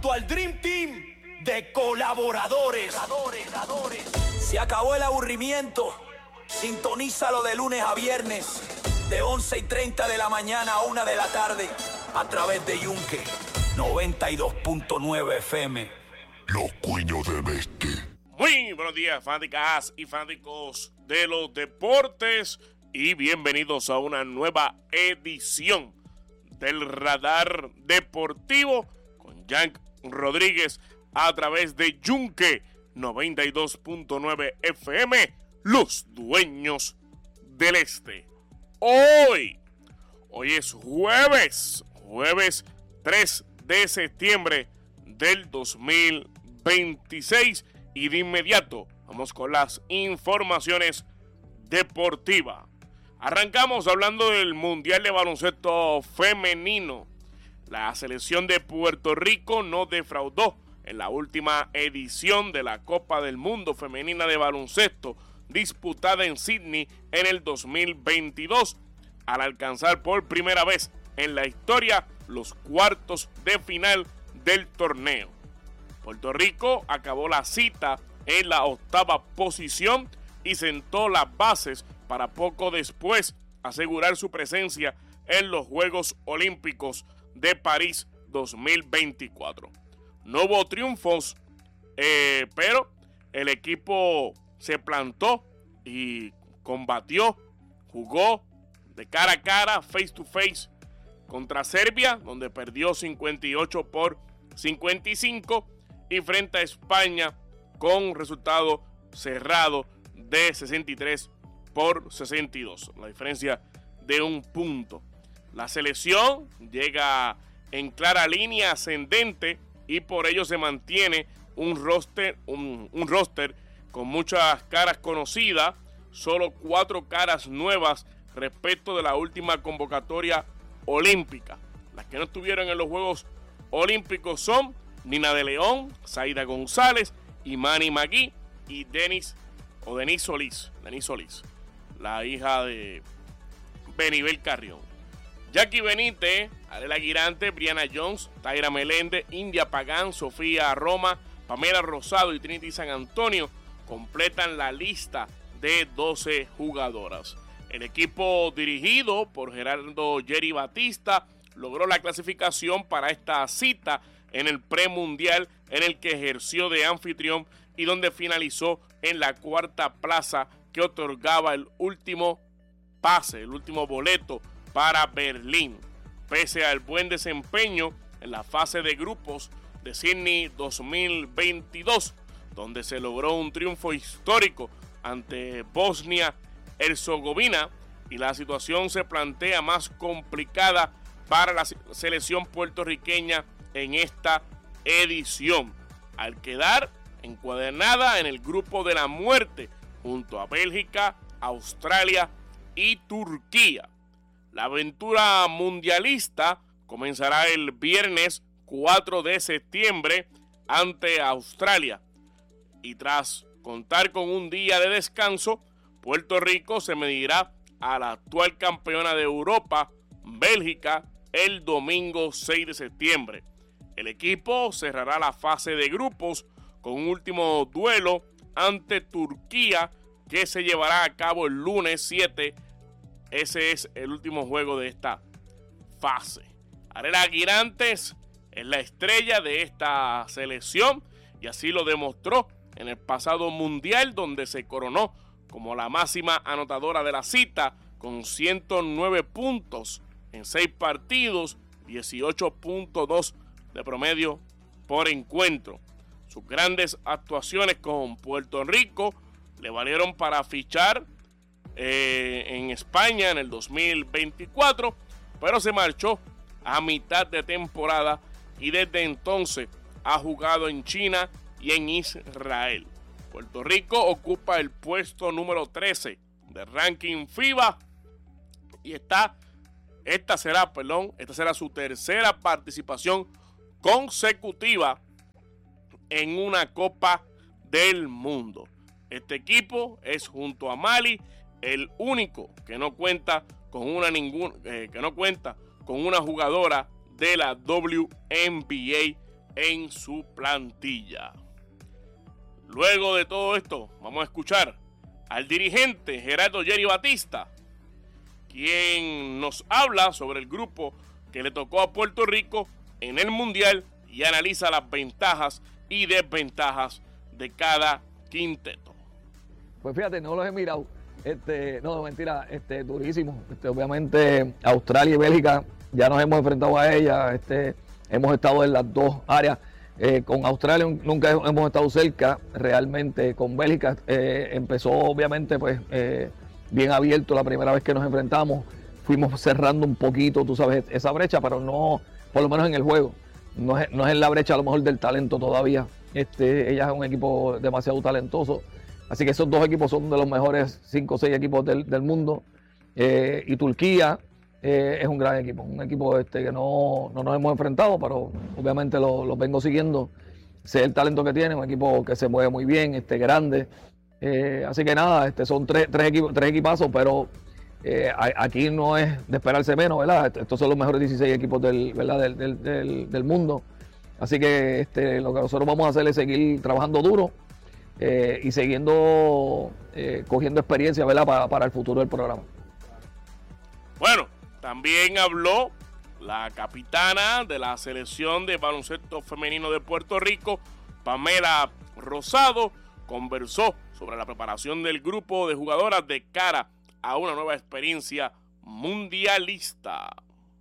junto al Dream Team de colaboradores. Se acabó el aburrimiento. Sintonízalo de lunes a viernes, de 11:30 de la mañana a 1 de la tarde, a través de Yunque 92.9 FM. Los Cuños del Este. Muy buenos días, fanáticas y fanáticos de los deportes, y bienvenidos a una nueva edición del Radar Deportivo con Jack Rodríguez a través de Yunque 92.9 FM, los dueños del este. Hoy es jueves 3 de septiembre del 2026, y de inmediato vamos con las informaciones deportivas. Arrancamos hablando del Mundial de Baloncesto Femenino. La selección de Puerto Rico no defraudó en la última edición de la Copa del Mundo Femenina de Baloncesto disputada en Sydney en el 2022, al alcanzar por primera vez en la historia los cuartos de final del torneo. Puerto Rico acabó la cita en la 8ª posición y sentó las bases para poco después asegurar su presencia en los Juegos Olímpicos de París 2024. No hubo triunfos, pero el equipo se plantó y combatió, jugó de cara a cara, face to face, contra Serbia, donde perdió 58-55, y frente a España con resultado cerrado de 63-62, la diferencia de un punto. La selección llega en clara línea ascendente y por ello se mantiene un roster con muchas caras conocidas, solo 4 caras nuevas respecto de la última convocatoria olímpica. Las que no estuvieron en los Juegos Olímpicos son Nina de León, Zaida González, Imani Magui y Denise Solís, la hija de Benibel Carrión. Jackie Benítez, Adela Guirante, Brianna Jones, Taira Meléndez, India Pagán, Sofía Roma, Pamela Rosado y Trinity San Antonio completan la lista de 12 jugadoras. El equipo dirigido por Gerardo Jerry Batista logró la clasificación para esta cita en el premundial, en el que ejerció de anfitrión y donde finalizó en la 4ª plaza, que otorgaba el último pase, el último boleto para Berlín. Pese al buen desempeño en la fase de grupos de Sydney 2022, donde se logró un triunfo histórico ante Bosnia-Herzegovina, y la situación se plantea más complicada para la selección puertorriqueña en esta edición, al quedar encuadernada en el grupo de la muerte junto a Bélgica, Australia y Turquía. La aventura mundialista comenzará el viernes 4 de septiembre ante Australia, y tras contar con un día de descanso, Puerto Rico se medirá a la actual campeona de Europa, Bélgica, el domingo 6 de septiembre. El equipo cerrará la fase de grupos con un último duelo ante Turquía, que se llevará a cabo el lunes 7. Ese es el último juego de esta fase. Adela Guirantes es la estrella de esta selección y así lo demostró en el pasado mundial, donde se coronó como la máxima anotadora de la cita con 109 puntos en 6 partidos, 18.2 de promedio por encuentro. Sus grandes actuaciones con Puerto Rico le valieron para fichar en España en el 2024, pero se marchó a mitad de temporada y desde entonces ha jugado en China y en Israel. Puerto Rico ocupa el puesto número 13 del ranking FIBA y esta será su tercera participación consecutiva en una Copa del Mundo. Este equipo es, junto a Mali, el único que no cuenta con una jugadora de la WNBA en su plantilla. Luego de todo esto, vamos a escuchar al dirigente Gerardo Jerry Batista, quien nos habla sobre el grupo que le tocó a Puerto Rico en el Mundial y analiza las ventajas y desventajas de cada quinteto. Pues fíjate, no los he mirado. No, mentira, durísimo. Obviamente Australia y Bélgica ya nos hemos enfrentado a ellas. Hemos estado en las dos áreas. Con Australia nunca hemos estado cerca realmente. Con Bélgica empezó obviamente pues bien abierto la primera vez que nos enfrentamos. Fuimos cerrando un poquito, tú sabes, esa brecha, pero no, por lo menos en el juego. No es en la brecha a lo mejor del talento todavía. Ellas es un equipo demasiado talentoso. Así que esos dos equipos son de los mejores 5 o 6 equipos del mundo. Y Turquía es un gran equipo. Un equipo que no nos hemos enfrentado, pero obviamente los vengo siguiendo. Sé el talento que tiene, un equipo que se mueve muy bien, grande. Así que nada, son tres equipazos, pero aquí no es de esperarse menos, ¿verdad? Estos son los mejores 16 equipos del mundo. Así que lo que nosotros vamos a hacer es seguir trabajando duro y siguiendo cogiendo experiencia, ¿verdad? Para el futuro del programa. Bueno, también habló la capitana de la selección de baloncesto femenino de Puerto Rico, Pamela Rosado. Conversó sobre la preparación del grupo de jugadoras de cara a una nueva experiencia mundialista.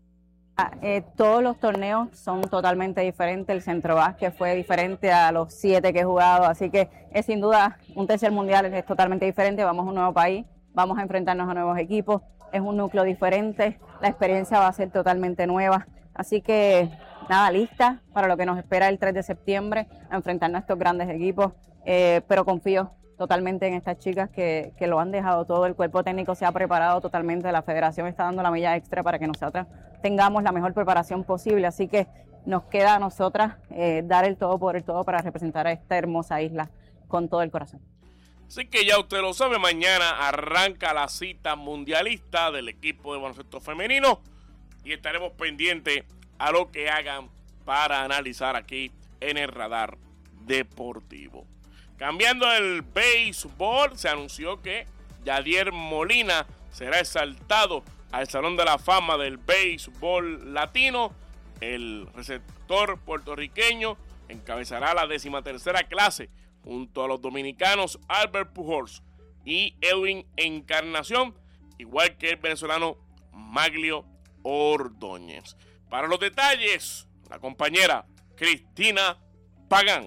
Todos los torneos son totalmente diferentes. El centro básquet fue diferente a los 7 que he jugado, así que es sin duda un tercer mundial, es totalmente diferente. Vamos a un nuevo país, vamos a enfrentarnos a nuevos equipos, es un núcleo diferente, la experiencia va a ser totalmente nueva, así que nada, lista para lo que nos espera el 3 de septiembre, a enfrentarnos a estos grandes equipos, pero confío totalmente en estas chicas que lo han dejado todo. El cuerpo técnico se ha preparado totalmente, la federación está dando la milla extra para que nosotras tengamos la mejor preparación posible, así que nos queda a nosotras dar el todo por el todo para representar a esta hermosa isla con todo el corazón. Así que ya usted lo sabe, mañana arranca la cita mundialista del equipo de baloncesto femenino y estaremos pendientes a lo que hagan para analizar aquí en el Radar Deportivo. Cambiando el béisbol, se anunció que Yadier Molina será exaltado al Salón de la Fama del Béisbol Latino. El receptor puertorriqueño encabezará la 13ª clase junto a los dominicanos Albert Pujols y Edwin Encarnación, igual que el venezolano Maglio Ordóñez. Para los detalles, la compañera Cristina Pagán.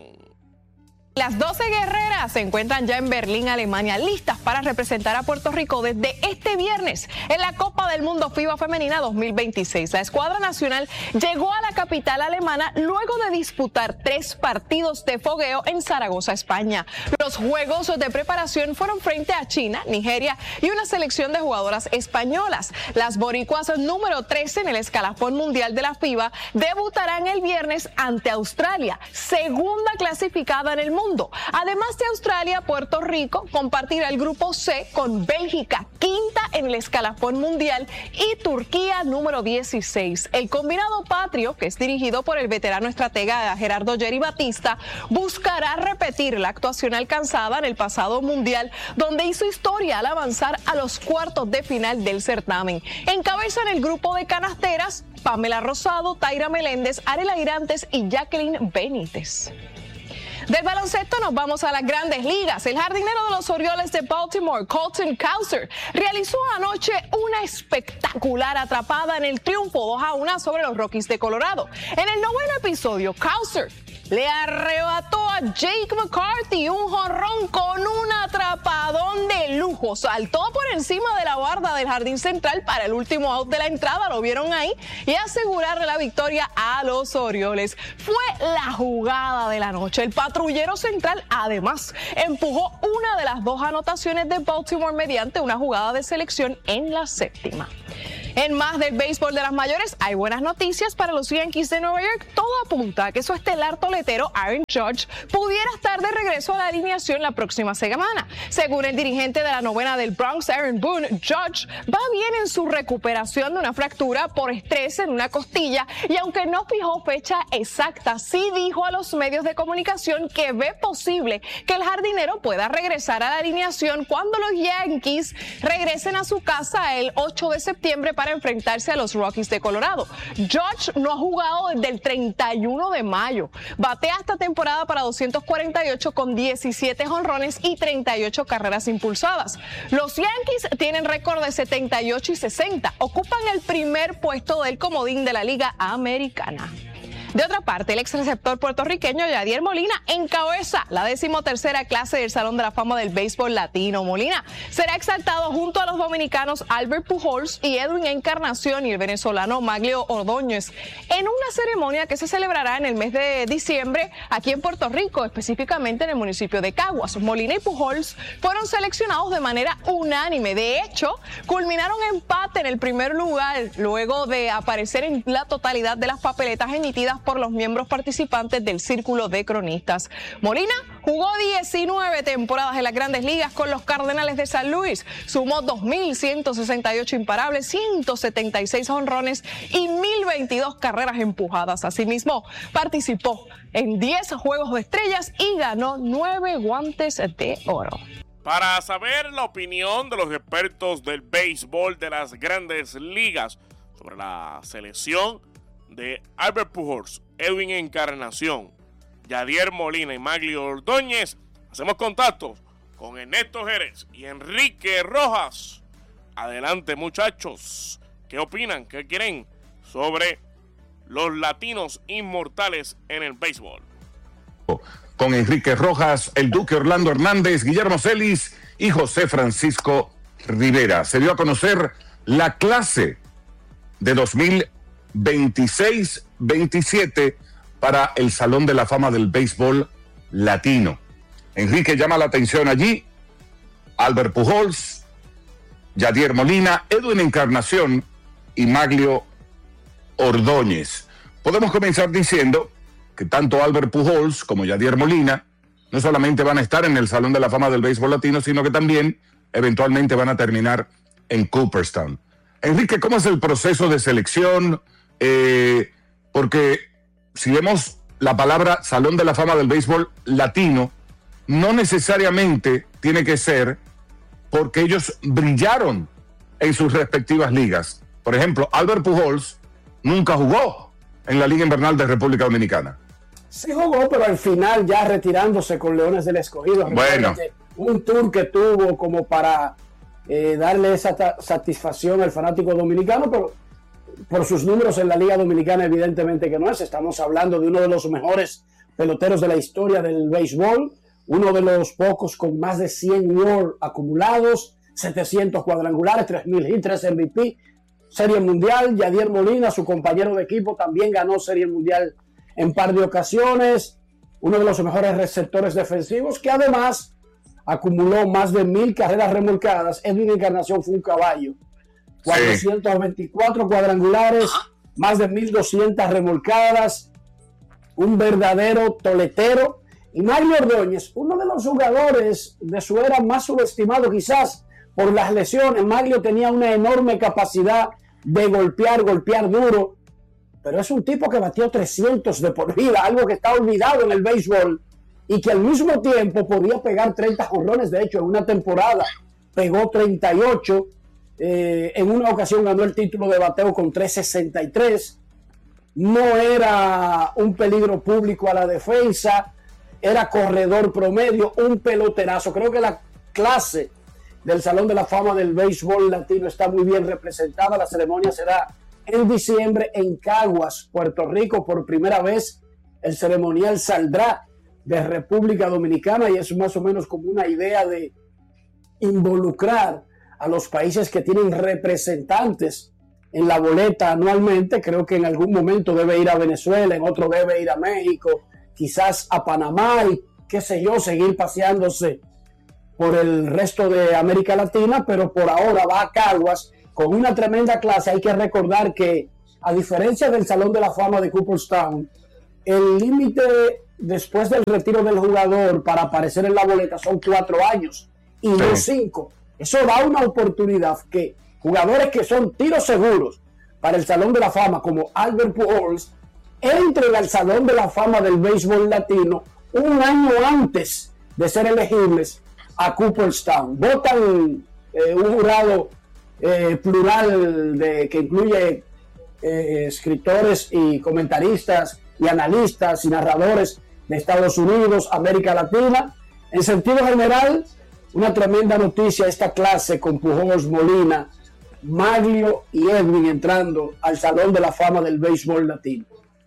Las 12 guerreras se encuentran ya en Berlín, Alemania, listas para representar a Puerto Rico desde este viernes en la Copa del Mundo FIBA Femenina 2026. La escuadra nacional llegó a la capital alemana luego de disputar 3 partidos de fogueo en Zaragoza, España. Los juegos de preparación fueron frente a China, Nigeria y una selección de jugadoras españolas. Las boricuas número 13 en el escalafón mundial de la FIBA debutarán el viernes ante Australia, segunda clasificada en el mundo. Además de Australia, Puerto Rico compartirá el grupo C con Bélgica, quinta en el escalafón mundial, y Turquía número 16. El combinado patrio, que es dirigido por el veterano estratega Gerardo Jerry Batista, buscará repetir la actuación alcanzada en el pasado mundial, donde hizo historia al avanzar a los cuartos de final del certamen. Encabezan el grupo de canasteras Pamela Rosado, Taira Meléndez, Arela Irantes y Jacqueline Benítez. Del baloncesto nos vamos a las grandes ligas. El jardinero de los Orioles de Baltimore, Colton Cowser, realizó anoche una espectacular atrapada en el triunfo 2-1 sobre los Rockies de Colorado. En el 9º episodio, Cowser le arrebató a Jake McCarthy un jonrón con un atrapadón de lujo. Saltó por encima de la barda del jardín central para el último out de la entrada, lo vieron ahí, y asegurarle la victoria a los Orioles. Fue la jugada de la noche. El patrullero central además empujó una de las 2 anotaciones de Baltimore mediante una jugada de selección en la 7ª. En más del béisbol de las mayores, hay buenas noticias para los Yankees de Nueva York. Todo apunta a que su estelar toletero Aaron Judge pudiera estar de regreso a la alineación la próxima semana. Según el dirigente de la novena del Bronx, Aaron Boone, Judge va bien en su recuperación de una fractura por estrés en una costilla y aunque no fijó fecha exacta, sí dijo a los medios de comunicación que ve posible que el jardinero pueda regresar a la alineación cuando los Yankees regresen a su casa el 8 de septiembre para enfrentarse a los Rockies de Colorado. Judge no ha jugado desde el 31 de mayo. Batea esta temporada para 248 con 17 jonrones y 38 carreras impulsadas. Los Yankees tienen récord de 78 y 60. Ocupan el primer puesto del comodín de la Liga Americana. De otra parte, el ex receptor puertorriqueño Yadier Molina encabeza la 13ª clase del Salón de la Fama del Béisbol Latino. Molina será exaltado junto a los dominicanos Albert Pujols y Edwin Encarnación y el venezolano Maglio Ordóñez en una ceremonia que se celebrará en el mes de diciembre aquí en Puerto Rico, específicamente en el municipio de Caguas. Molina y Pujols fueron seleccionados de manera unánime. De hecho, culminaron empate en el primer lugar luego de aparecer en la totalidad de las papeletas emitidas por los miembros participantes del Círculo de Cronistas. Molina jugó 19 temporadas en las Grandes Ligas con los Cardenales de San Luis, sumó 2.168 imparables, 176 jonrones y 1.022 carreras empujadas. Asimismo, participó en 10 Juegos de Estrellas y ganó 9 guantes de oro. Para saber la opinión de los expertos del béisbol de las Grandes Ligas sobre la selección de Albert Pujols, Edwin Encarnación, Yadier Molina y Maglio Ordóñez, hacemos contacto con Ernesto Jerez y Enrique Rojas. Adelante, muchachos. ¿Qué opinan? ¿Qué quieren sobre los latinos inmortales en el béisbol? Con Enrique Rojas, el Duque Orlando Hernández, Guillermo Celis y José Francisco Rivera. Se dio a conocer la clase de 2026-27 para el Salón de la Fama del Béisbol Latino. Enrique llama la atención allí: Albert Pujols, Yadier Molina, Edwin Encarnación y Maglio Ordóñez. Podemos comenzar diciendo que tanto Albert Pujols como Yadier Molina no solamente van a estar en el Salón de la Fama del Béisbol Latino, sino que también eventualmente van a terminar en Cooperstown. Enrique, ¿cómo es el proceso de selección? Porque si vemos la palabra Salón de la Fama del Béisbol Latino, no necesariamente tiene que ser porque ellos brillaron en sus respectivas ligas. Por ejemplo, Albert Pujols nunca jugó en la Liga Invernal de República Dominicana. Sí jugó, pero al final ya retirándose con Leones del Escogido. Bueno. Un tour que tuvo como para darle esa satisfacción al fanático dominicano, pero por sus números en la Liga Dominicana evidentemente que no es. Estamos hablando de uno de los mejores peloteros de la historia del béisbol, uno de los pocos con más de 100 WAR acumulados, 700 cuadrangulares, 3.000 hits, 3 MVP, Serie Mundial. Yadier Molina, su compañero de equipo, también ganó Serie Mundial en par de ocasiones, uno de los mejores receptores defensivos, que además acumuló más de 1.000 carreras remolcadas. Edwin Encarnación fue un caballo, 424 cuadrangulares, más de 1.200 remolcadas, un verdadero toletero. Y Maglio Ordóñez, uno de los jugadores de su era más subestimado quizás por las lesiones. Maglio tenía una enorme capacidad de golpear duro, pero es un tipo que batió 300 de por vida, algo que está olvidado en el béisbol, y que al mismo tiempo podía pegar 30 jonrones. De hecho, en una temporada pegó 38, en una ocasión ganó el título de bateo con 3.63, no era un peligro público a la defensa, era corredor promedio, un peloterazo. Creo que la clase del Salón de la Fama del Béisbol Latino está muy bien representada. La ceremonia será en diciembre en Caguas, Puerto Rico. Por primera vez el ceremonial saldrá de República Dominicana y es más o menos como una idea de involucrar a los países que tienen representantes en la boleta anualmente. Creo que en algún momento debe ir a Venezuela, en otro debe ir a México, quizás a Panamá y qué sé yo, seguir paseándose por el resto de América Latina, pero por ahora va a Caguas con una tremenda clase. Hay que recordar que, a diferencia del Salón de la Fama de Cooperstown, el límite después del retiro del jugador para aparecer en la boleta son 4 años y no 5. Eso da una oportunidad que jugadores que son tiros seguros para el Salón de la Fama, como Albert Pujols, entren al Salón de la Fama del béisbol latino un año antes de ser elegibles a Cooperstown. Votan un jurado plural que incluye escritores y comentaristas y analistas y narradores de Estados Unidos, América Latina. En sentido general, una tremenda noticia esta clase con Pujols, Molina, Maglio y Edwin entrando al Salón de la Fama del béisbol latino.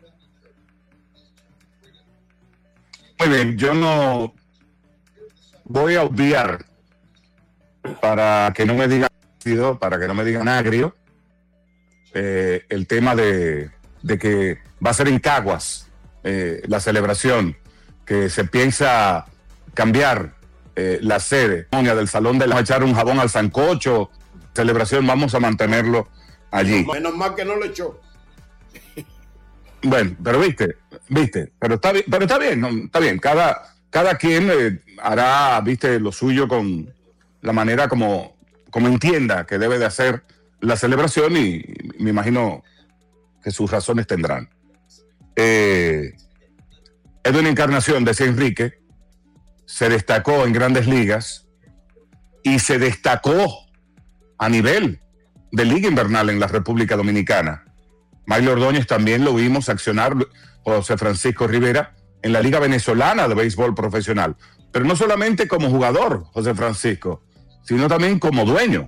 Muy bien, yo no voy a obviar para que no me digan agrio el tema de que va a ser en Caguas la celebración, que se piensa cambiar la sede del salón de la... echar un jabón al sancocho, celebración, vamos a mantenerlo allí. Menos mal que no lo echó. Bueno, pero viste, pero está bien, ¿no? Está bien, cada quien hará, viste, lo suyo con la manera como entienda que debe de hacer la celebración, y me imagino que sus razones tendrán. Edwin Encarnación, decía Enrique, se destacó en Grandes Ligas y se destacó a nivel de Liga Invernal en la República Dominicana. Maglio Ordóñez también lo vimos accionar, José Francisco Rivera, en la Liga Venezolana de Béisbol Profesional. Pero no solamente como jugador, José Francisco, sino también como dueño.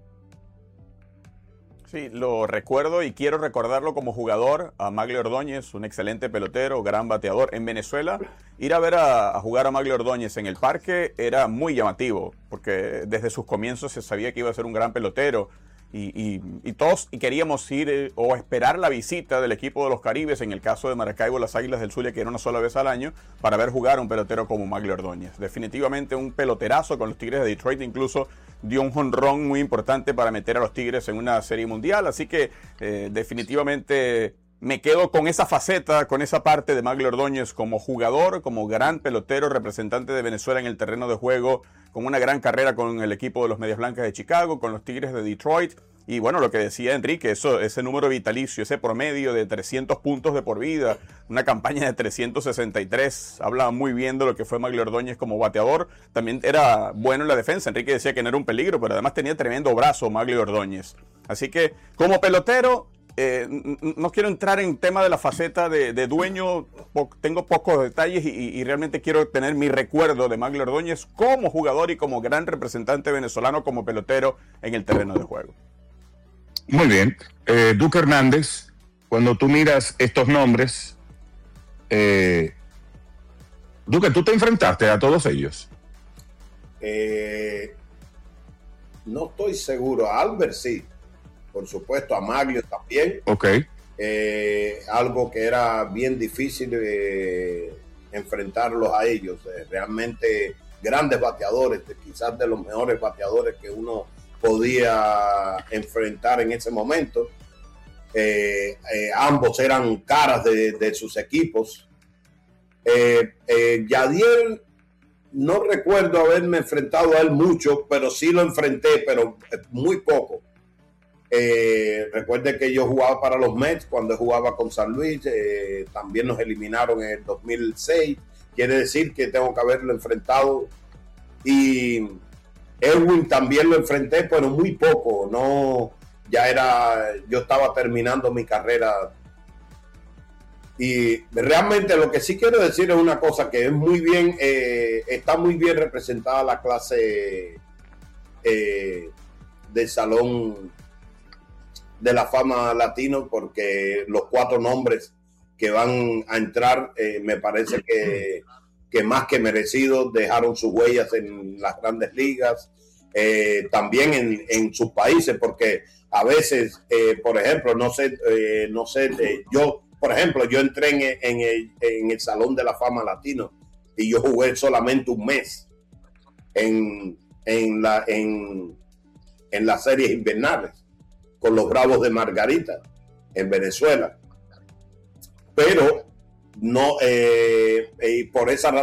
Sí, lo recuerdo y quiero recordarlo como jugador a Maglio Ordóñez, un excelente pelotero, gran bateador. En Venezuela, ir a ver a jugar a Maglio Ordóñez en el parque era muy llamativo, porque desde sus comienzos se sabía que iba a ser un gran pelotero. Y todos queríamos ir o esperar la visita del equipo de los Caribes, en el caso de Maracaibo, las Águilas del Zulia, que era una sola vez al año, para ver jugar a un pelotero como Maglio Ordóñez. Definitivamente un peloterazo con los Tigres de Detroit, incluso dio un jonrón muy importante para meter a los Tigres en una serie mundial, así que definitivamente me quedo con esa faceta, con esa parte de Maglio Ordóñez como jugador, como gran pelotero, representante de Venezuela en el terreno de juego, con una gran carrera con el equipo de los Medias Blancas de Chicago, con los Tigres de Detroit. Y bueno, lo que decía Enrique, ese número vitalicio, ese promedio de 300 puntos de por vida, una campaña de 363, habla muy bien de lo que fue Maglio Ordóñez como bateador. También era bueno en la defensa. Enrique decía que no era un peligro, pero además tenía tremendo brazo Maglio Ordóñez. Así que como pelotero, no quiero entrar en tema de la faceta de dueño, tengo pocos detalles y realmente quiero tener mi recuerdo de Maglio Ordóñez como jugador y como gran representante venezolano como pelotero en el terreno de juego. Muy bien. Duque Hernández, cuando tú miras estos nombres, Duque, ¿tú te enfrentaste a todos ellos? No estoy seguro. A Albert sí, por supuesto, a Maglio también. Ok. Algo que era bien difícil enfrentarlos a ellos. Realmente grandes bateadores, quizás de los mejores bateadores que uno podía enfrentar en ese momento. Ambos eran caras de sus equipos. Yadier, no recuerdo haberme enfrentado a él mucho, pero sí lo enfrenté, pero muy poco. Recuerde que yo jugaba para los Mets cuando jugaba con San Luis, también nos eliminaron en el 2006, quiere decir que tengo que haberlo enfrentado. Y Edwin también lo enfrenté, pero muy poco, no, yo estaba terminando mi carrera. Y realmente lo que sí quiero decir es una cosa, que es muy bien, está muy bien representada la clase del Salón de la Fama Latino, porque los 4 nombres que van a entrar, me parece que más que merecidos, dejaron sus huellas en las Grandes Ligas, también en sus países, porque a veces, por ejemplo, yo, por ejemplo, yo entré en el Salón de la Fama Latino y yo jugué solamente un mes en las series invernales. con los Bravos de Margarita en Venezuela. Pero no, y por esa razón